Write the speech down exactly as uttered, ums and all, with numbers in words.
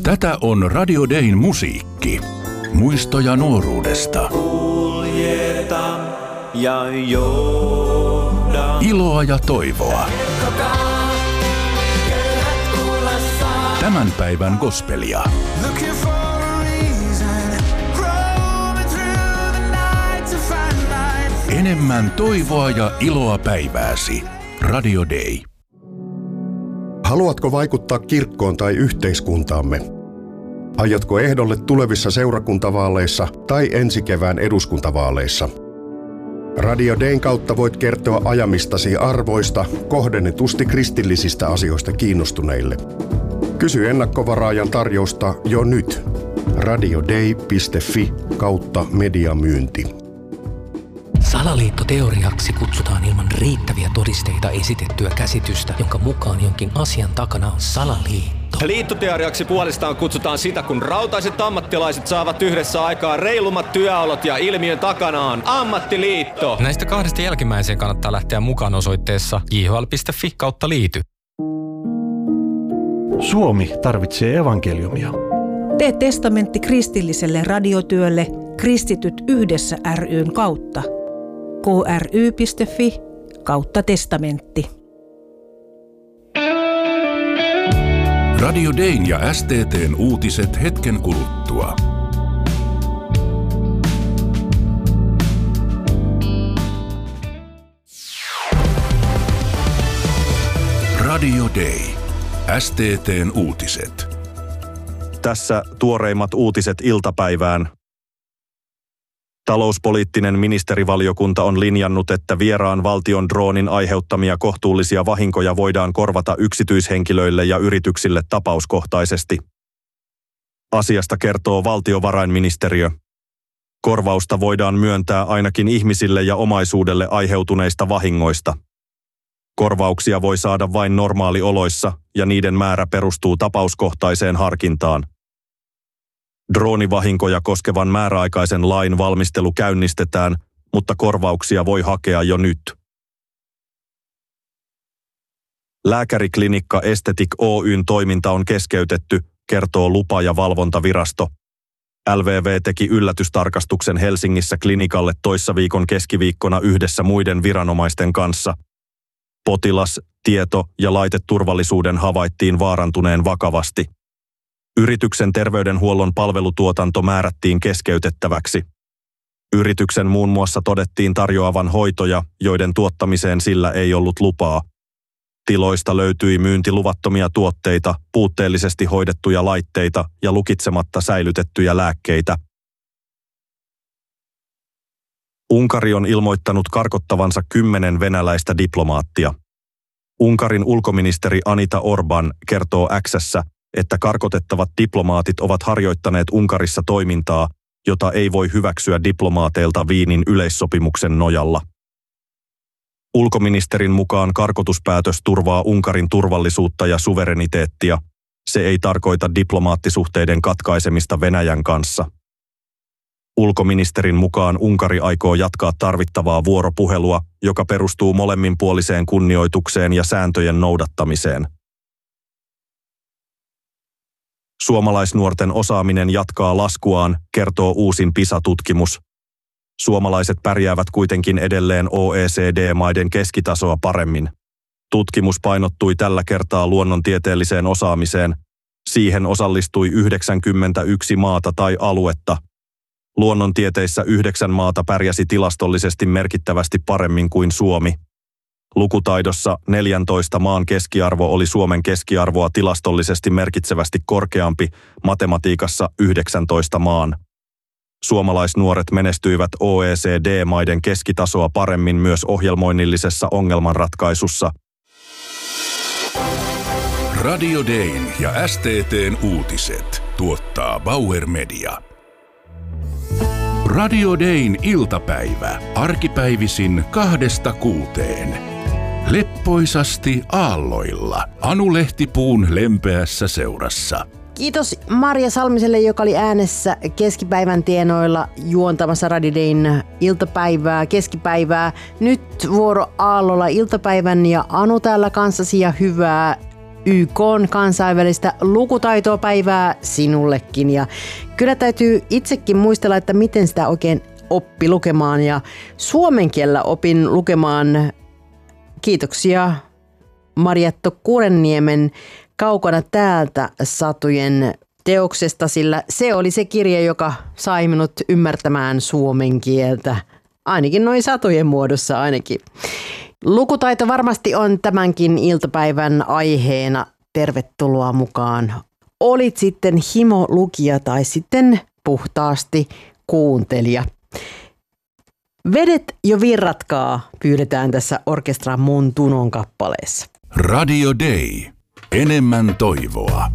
Tätä on Radio Dayn musiikki. Muistoja nuoruudesta. Kuljeta ja johda. Iloa ja toivoa. Tämän päivän gospelia. Enemmän toivoa ja iloa päivääsi. Radio Day. Haluatko vaikuttaa kirkkoon tai yhteiskuntaamme? Aiotko ehdolle tulevissa seurakuntavaaleissa tai ensi kevään eduskuntavaaleissa? Radio Dayn kautta voit kertoa ajamistasi arvoista kohdennetusti kristillisistä asioista kiinnostuneille. Kysy ennakkovaraajan tarjousta jo nyt. radioday piste fi kautta mediamyynti. Salaliittoteoriaksi kutsutaan ilman riittäviä todisteita esitettyä käsitystä, jonka mukaan jonkin asian takana on salaliitto. Liittoteoriaksi puolestaan kutsutaan sitä, kun rautaiset ammattilaiset saavat yhdessä aikaa reilummat työolot ja ilmiön takana on ammattiliitto. Näistä kahdesta jälkimmäiseen kannattaa lähteä mukaan osoitteessa j h l piste f i kautta liity. Suomi tarvitsee evankeliumia. Tee testamentti kristilliselle radiotyölle Kristityt yhdessä ry:n kautta. k r y piste f i kautta testamentti. Radio Dayn ja S T T:n uutiset hetken kuluttua. Radio Day. S T T:n uutiset. Tässä tuoreimmat uutiset iltapäivään. Talouspoliittinen ministerivaliokunta on linjannut, että vieraan valtion droonin aiheuttamia kohtuullisia vahinkoja voidaan korvata yksityishenkilöille ja yrityksille tapauskohtaisesti. Asiasta kertoo valtiovarainministeriö. Korvausta voidaan myöntää ainakin ihmisille ja omaisuudelle aiheutuneista vahingoista. Korvauksia voi saada vain normaalioloissa ja niiden määrä perustuu tapauskohtaiseen harkintaan. Droonivahinkoja koskevan määräaikaisen lain valmistelu käynnistetään, mutta korvauksia voi hakea jo nyt. Lääkäriklinikka Estetic Oy:n toiminta on keskeytetty, kertoo lupa- ja valvontavirasto. L V V teki yllätystarkastuksen Helsingissä klinikalle toissaviikon keskiviikkona yhdessä muiden viranomaisten kanssa. Potilas-, tieto- ja laiteturvallisuuden havaittiin vaarantuneen vakavasti. Yrityksen terveydenhuollon palvelutuotanto määrättiin keskeytettäväksi. Yrityksen muun muassa todettiin tarjoavan hoitoja, joiden tuottamiseen sillä ei ollut lupaa. Tiloista löytyi myyntiluvattomia tuotteita, puutteellisesti hoidettuja laitteita ja lukitsematta säilytettyjä lääkkeitä. Unkari on ilmoittanut karkottavansa kymmenen venäläistä diplomaattia. Unkarin ulkoministeri Anita Orban kertoo X:ssä, että karkotettavat diplomaatit ovat harjoittaneet Unkarissa toimintaa, jota ei voi hyväksyä diplomaateilta Viinin yleissopimuksen nojalla. Ulkoministerin mukaan karkotuspäätös turvaa Unkarin turvallisuutta ja suvereniteettia. Se ei tarkoita diplomaattisuhteiden katkaisemista Venäjän kanssa. Ulkoministerin mukaan Unkari aikoo jatkaa tarvittavaa vuoropuhelua, joka perustuu molemminpuoliseen kunnioitukseen ja sääntöjen noudattamiseen. Suomalaisnuorten osaaminen jatkaa laskuaan, kertoo uusin PISA-tutkimus. Suomalaiset pärjäävät kuitenkin edelleen O E C D-maiden keskitasoa paremmin. Tutkimus painottui tällä kertaa luonnontieteelliseen osaamiseen. Siihen osallistui yhdeksänkymmentäyksi maata tai aluetta. Luonnontieteissä yhdeksän maata pärjäsi tilastollisesti merkittävästi paremmin kuin Suomi. Lukutaidossa neljäntoista maan keskiarvo oli Suomen keskiarvoa tilastollisesti merkitsevästi korkeampi, matematiikassa yhdeksäntoista maan. Suomalaisnuoret menestyivät O E C D-maiden keskitasoa paremmin myös ohjelmoinnillisessa ongelmanratkaisussa. Radio Dayn ja S T T:n uutiset tuottaa Bauer Media. Radio Dayn iltapäivä arkipäivisin kahdesta kuuteen. Leppoisasti aalloilla Anu Lehtipuun lempeässä seurassa. Kiitos Marja Salmiselle, joka oli äänessä keskipäivän tienoilla juontamassa Radio Dayn iltapäivää, keskipäivää. Nyt vuoro aallolla iltapäivän ja Anu täällä kanssasi ja hyvää Y K:n kansainvälistä lukutaitopäivää sinullekin. Ja kyllä täytyy itsekin muistella, että miten sitä oikein oppi lukemaan. Ja suomen kielellä opin lukemaan, kiitoksia Marjatto Kurenniemen Kaukana täältä satujen teoksesta, sillä se oli se kirja, joka sai minut ymmärtämään suomen kieltä. Ainakin noin satujen muodossa ainakin. Lukutaito varmasti on tämänkin iltapäivän aiheena. Tervetuloa mukaan. Olit sitten himo-lukija tai sitten puhtaasti kuuntelija. Vedet jo virratkaa pyydetään tässä orkestran Mun Tunon kappaleessa. Radio Day. Enemmän toivoa.